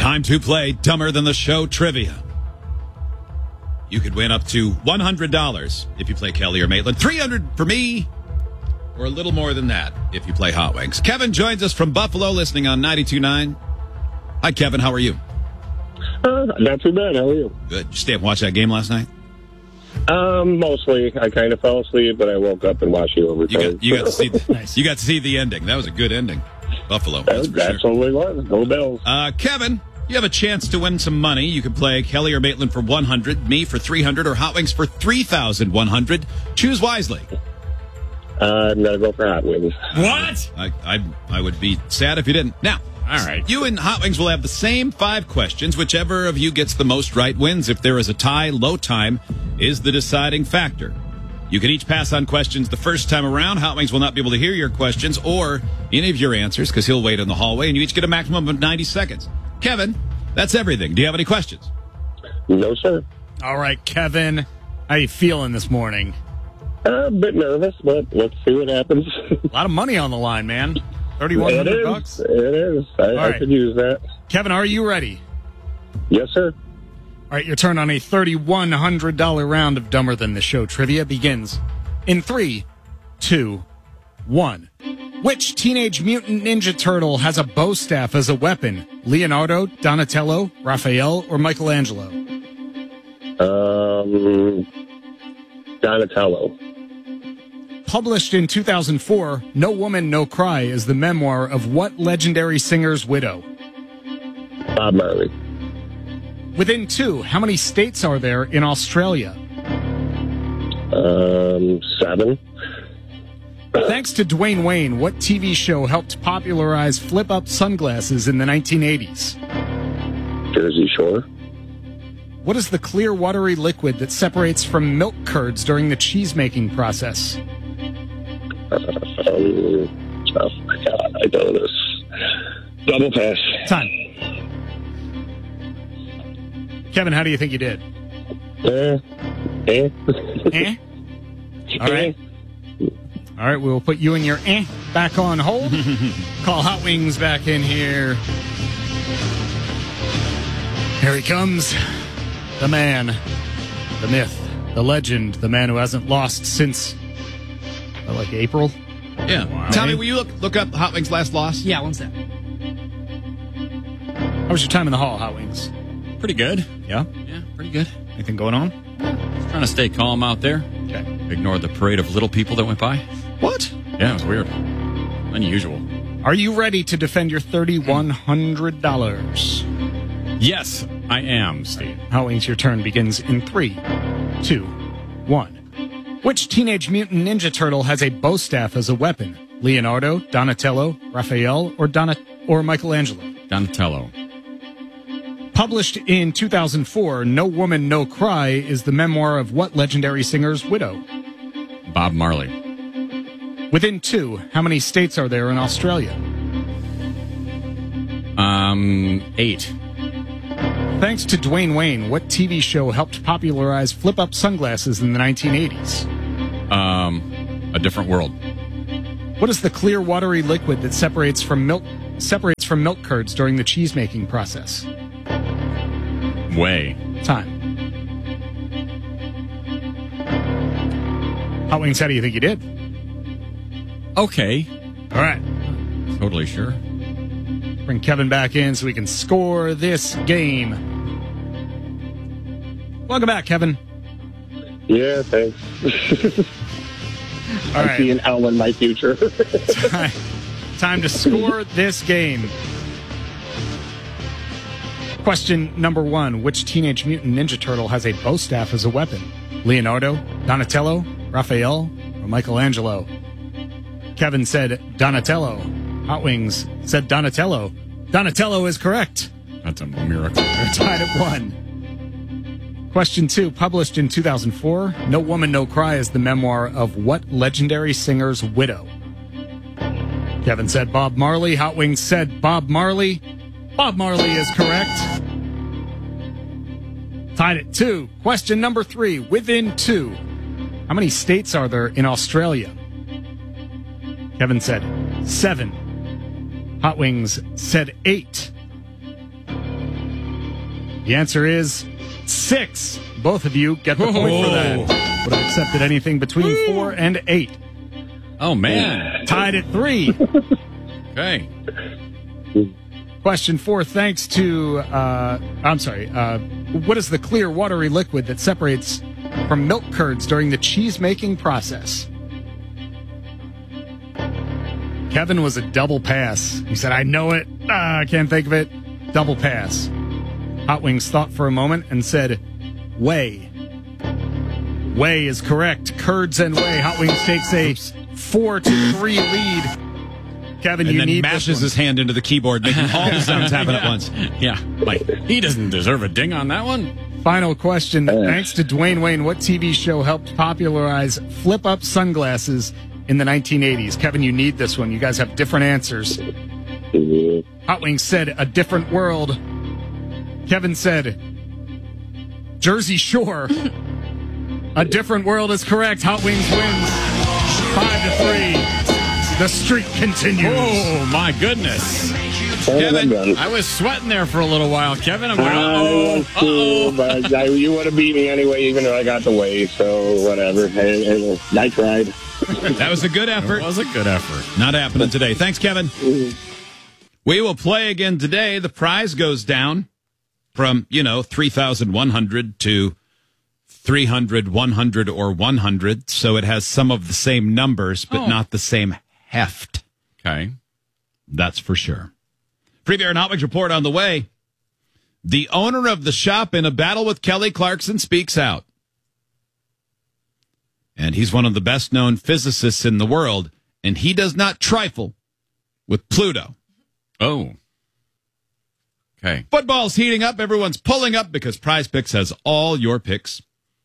Time to play Dumber Than the Show trivia. You could win up to $100 if you play Kelly or Maitland. $300 for me, or a little more than that if you play Hot Wings. Kevin joins us from Buffalo, listening on 92.9. Hi, Kevin. How are you? Not too bad. How are you? Good. Did you stay up and watch that game last night? Mostly. I kind of fell asleep, but I woke up and watched the overtime. You got to see you got to see the ending. That was a good ending. Buffalo. That's for sure. Absolutely was. Go Bills. Kevin, you have a chance to win some money. You can play Kelly or Maitland for $100, me for $300, or Hot Wings for $3,100. Choose wisely. I'm going to go for Hot Wings. What? I would be sad if you didn't. Now, all right. You and Hot Wings will have the same 5 questions. Whichever of you gets the most right wins. If there is a tie, low time is the deciding factor. You can each pass on questions the first time around. Hot Wings will not be able to hear your questions or any of your answers because he'll wait in the hallway, and you each get a maximum of 90 seconds. Kevin, that's everything. Do you have any questions? No, sir. All right, Kevin. How you feeling this morning? A bit nervous, but let's see what happens. A lot of money on the line, man. $3,100. It is. I could use that. Kevin, are you ready? Yes, sir. All right, your turn on a $3,100 round of Dumber Than the Show trivia begins in 3, 2, 1. Which Teenage Mutant Ninja Turtle has a bow staff as a weapon? Leonardo, Donatello, Raphael, or Michelangelo? Donatello. Published in 2004, No Woman, No Cry is the memoir of what legendary singer's widow? Bob Marley. Within 2, how many states are there in Australia? 7. Thanks to Dwayne Wayne, what TV show helped popularize flip-up sunglasses in the 1980s? Jersey Shore. What is the clear, watery liquid that separates from milk curds during the cheese-making process? Oh, my God. I know this. Double pass. Time. Kevin, how do you think you did? Eh? All right. All right, we'll put you and your back on hold. Call Hot Wings back in here. Here he comes. The man, the myth, the legend, the man who hasn't lost since, like April? Yeah. Wow. Tommy, will you look up Hot Wings' last loss? Yeah, one sec. How was your time in the hall, Hot Wings? Pretty good. Yeah? Yeah, pretty good. Anything going on? Just trying to stay calm out there. Okay. Ignore the parade of little people that went by. What? Yeah, it was weird. Unusual. Are you ready to defend your $3,100? Yes, I am, Steve. Hot Wings, your turn begins in 3, 2, 1. Which Teenage Mutant Ninja Turtle has a bow staff as a weapon? Leonardo, Donatello, Raphael, or Michelangelo? Donatello. Published in 2004, No Woman, No Cry is the memoir of what legendary singer's widow? Bob Marley. Within 2, how many states are there in Australia? 8. Thanks to Dwayne Wayne, what TV show helped popularize flip-up sunglasses in the 1980s? A Different World. What is the clear, watery liquid that separates from milk curds during the cheese-making process? Whey. Time. Hot Wings, how do you think you did? Okay. All right. Totally sure. Bring Kevin back in so we can score this game. Welcome back, Kevin. Yeah, thanks. All I right. see an L in my future. Time to score this game. Question number 1. Which Teenage Mutant Ninja Turtle has a bow staff as a weapon? Leonardo, Donatello, Raphael, or Michelangelo? Kevin said Donatello. Hot Wings said Donatello. Donatello is correct. That's a miracle. They're tied at 1. Question 2. Published in 2004, No Woman, No Cry is the memoir of what legendary singer's widow? Kevin said Bob Marley. Hot Wings said Bob Marley. Bob Marley is correct. Tied at 2. Question number 3. Within 2. How many states are there in Australia? Kevin said 7. Hot Wings said 8. The answer is 6. Both of you get the point for that. Would have accepted anything between 4 and 8. Oh, man. Tied at 3. Okay. Question 4, thanks to, what is the clear watery liquid that separates from milk curds during the cheese-making process? Kevin was a double pass. He said, I know it. I can't think of it. Double pass. Hot Wings thought for a moment and said, whey. Whey is correct. Curds and whey. Hot Wings takes a 4-3 lead. Kevin, and you then need mashes his hand into the keyboard, making all the sounds happen at once. Yeah. Like, he doesn't deserve a ding on that one. Final question. Thanks to Dwayne Wayne, what TV show helped popularize flip-up sunglasses in the 1980s? Kevin, you need this one. You guys have different answers. Hot Wings said A Different World. Kevin said Jersey Shore. A Different World is correct. Hot Wings wins 5-3. The streak continues. Oh, my goodness. Kevin, I was sweating there for a little while. Kevin, I'm going, uh-oh. But you would have beat me anyway, even though I got the way, so whatever. I tried. That was a good effort. It was a good effort. Not happening today. Thanks, Kevin. We will play again today. The prize goes down from, 3,100 to 300, 100, or 100. So it has some of the same numbers, but not the same heft. Okay. That's for sure. Free Beer and Hot Wings report on the way. The owner of the shop in a battle with Kelly Clarkson speaks out. And he's one of the best-known physicists in the world, and he does not trifle with Pluto. Oh. Okay. Football's heating up. Everyone's pulling up because Prize Picks has all your picks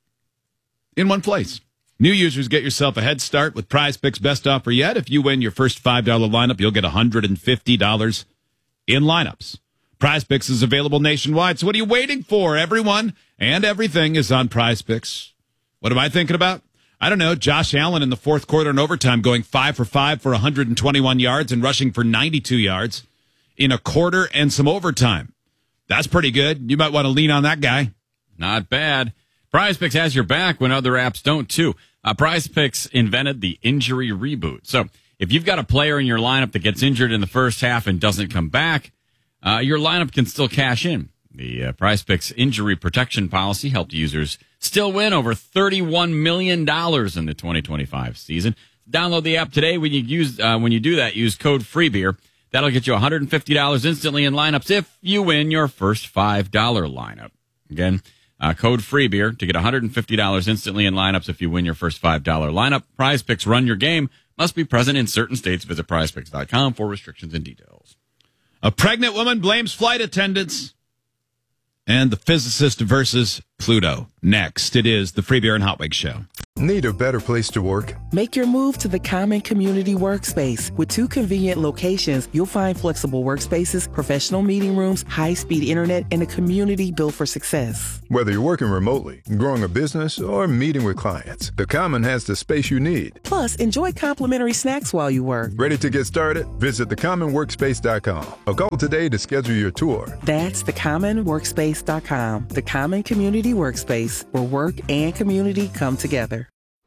in one place. New users get yourself a head start with Prize Picks' best offer yet. If you win your first $5 lineup, you'll get $150 in lineups. Prize Picks is available nationwide, so what are you waiting for? Everyone and everything is on Prize Picks. What am I thinking about? I don't know, Josh Allen in the fourth quarter in overtime going 5 for 5 for 121 yards and rushing for 92 yards in a quarter and some overtime. That's pretty good. You might want to lean on that guy. Not bad. Prize Picks has your back when other apps don't, too. Prize Picks invented the injury reboot. So if you've got a player in your lineup that gets injured in the first half and doesn't come back, your lineup can still cash in. The Prize Picks injury protection policy helped users still win over $31 million in the 2025 season. Download the app today. When you do that, use code FREEBEER. That'll get you $150 instantly in lineups if you win your first $5 lineup. Again, code FREEBEER to get $150 instantly in lineups if you win your first $5 lineup. Prize Picks run your game. Must be present in certain states. Visit prizepicks.com for restrictions and details. A pregnant woman blames flight attendants. And the physicist versus Pluto. Next, it is the Free Beer and Hot Wings Show. Need a better place to work? Make your move to the Common Community Workspace. With 2 convenient locations, you'll find flexible workspaces, professional meeting rooms, high-speed internet, and a community built for success. Whether you're working remotely, growing a business, or meeting with clients, the Common has the space you need. Plus, enjoy complimentary snacks while you work. Ready to get started? Visit thecommonworkspace.com or call today to schedule your tour. That's thecommonworkspace.com. The Common Community Workspace, where work and community come together.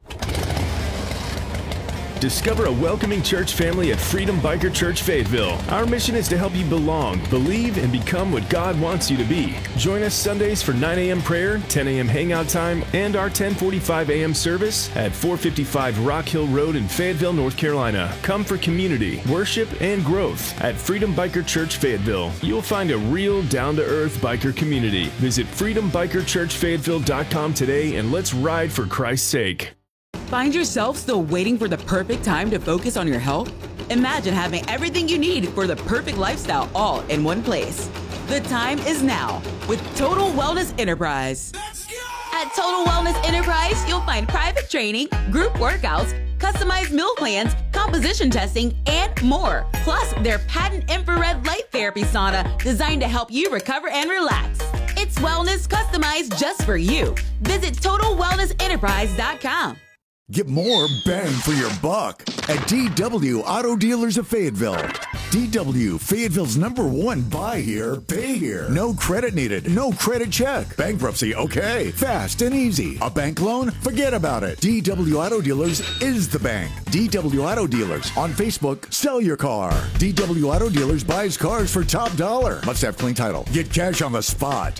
Discover a welcoming church family at Freedom Biker Church Fayetteville. Our mission is to help you belong, believe, and become what God wants you to be. Join us Sundays for 9 a.m. prayer, 10 a.m. hangout time, and our 10:45 a.m. service at 455 Rock Hill Road in Fayetteville, North Carolina. Come for community, worship, and growth at Freedom Biker Church Fayetteville. You'll find a real, down-to-earth biker community. Visit freedombikerchurchfayetteville.com today and let's ride for Christ's sake. Find yourself still waiting for the perfect time to focus on your health? Imagine having everything you need for the perfect lifestyle all in one place. The time is now with Total Wellness Enterprise. At Total Wellness Enterprise, you'll find private training, group workouts, customized meal plans, composition testing, and more. Plus, their patent infrared light therapy sauna designed to help you recover and relax. It's wellness customized just for you. Visit TotalWellnessEnterprise.com. Get more bang for your buck at DW Auto Dealers of Fayetteville. DW, Fayetteville's #1 buy here, pay here. No credit needed, no credit check. Bankruptcy, okay. Fast and easy. A bank loan? Forget about it. DW Auto Dealers is the bank. DW Auto Dealers. On Facebook, sell your car. DW Auto Dealers buys cars for top dollar. Must have clean title. Get cash on the spot.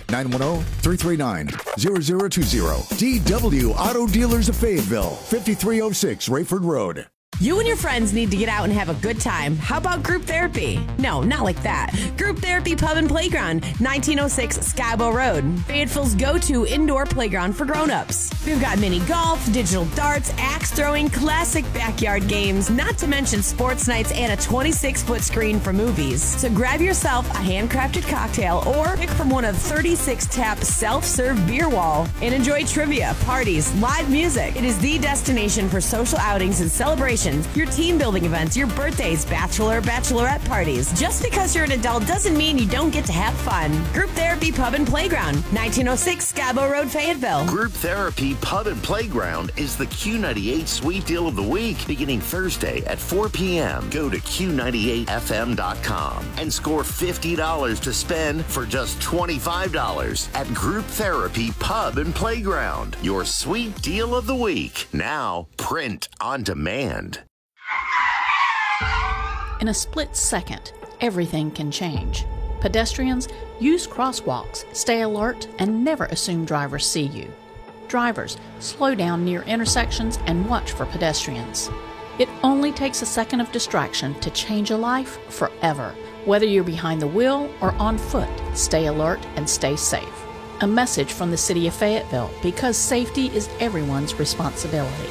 910-339-0020. DW Auto Dealers of Fayetteville. 5306 Rayford Road. You and your friends need to get out and have a good time. How about group therapy? No, not like that. Group Therapy Pub and Playground, 1906 Scabo Road. Fayetteville's go-to indoor playground for grown-ups. We've got mini golf, digital darts, axe throwing, classic backyard games, not to mention sports nights and a 26-foot screen for movies. So grab yourself a handcrafted cocktail or pick from one of 36 tap self-serve beer wall and enjoy trivia, parties, live music. It is the destination for social outings and celebrations, your team building events, your birthdays, bachelorette parties. Just because you're an adult doesn't mean you don't get to have fun. Group Therapy Pub and Playground, 1906 Scabo Road, Fayetteville. Group Therapy Pub and Playground is the Q98 Sweet Deal of the Week, beginning Thursday at 4 p.m. Go to Q98FM.com and score $50 to spend for just $25 at Group Therapy Pub and Playground. Your Sweet Deal of the Week, now print on demand. In a split second, everything can change. Pedestrians, use crosswalks, stay alert, and never assume drivers see you. Drivers, slow down near intersections and watch for pedestrians. It only takes a second of distraction to change a life forever. Whether you're behind the wheel or on foot, stay alert and stay safe. A message from the City of Fayetteville, because safety is everyone's responsibility.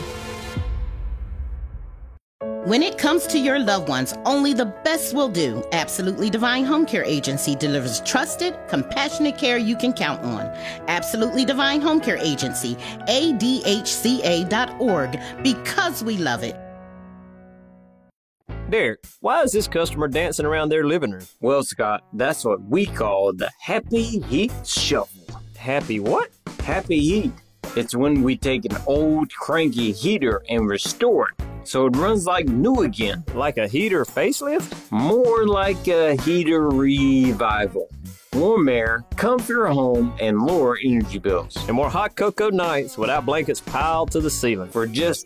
When it comes to your loved ones, only the best will do. Absolutely Divine Home Care Agency delivers trusted, compassionate care you can count on. Absolutely Divine Home Care Agency, ADHCA.org, because we love it. Derek, why is this customer dancing around their living room? Well, Scott, that's what we call the Happy Heat Shuffle. Happy what? Happy Heat. It's when we take an old, cranky heater and restore it so it runs like new again. Like a heater facelift? More like a heater revival. Warm air, comfier home, and lower energy bills. And more hot cocoa nights without blankets piled to the ceiling. For just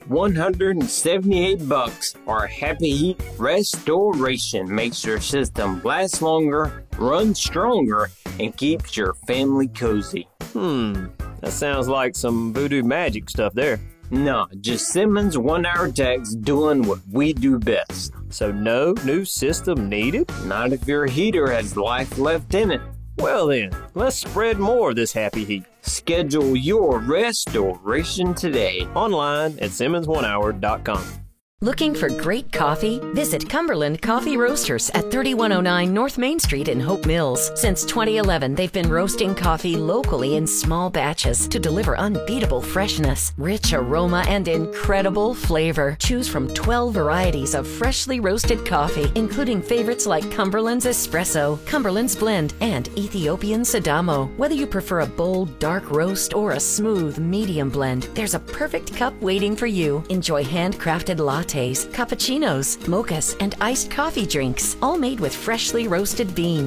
$178, our Happy Heat Restoration makes your system last longer, run stronger, and keeps your family cozy. That sounds like some voodoo magic stuff there. No, just Simmons 1-hour techs doing what we do best. So no new system needed? Not if your heater has life left in it. Well then, let's spread more of this happy heat. Schedule your restoration today. Online at Simmons1hour.com. Looking for great coffee? Visit Cumberland Coffee Roasters at 3109 North Main Street in Hope Mills. Since 2011, they've been roasting coffee locally in small batches to deliver unbeatable freshness, rich aroma, and incredible flavor. Choose from 12 varieties of freshly roasted coffee, including favorites like Cumberland's Espresso, Cumberland's Blend, and Ethiopian Sidamo. Whether you prefer a bold, dark roast or a smooth, medium blend, there's a perfect cup waiting for you. Enjoy handcrafted lattes, cappuccinos, mochas, and iced coffee drinks, all made with freshly roasted beans.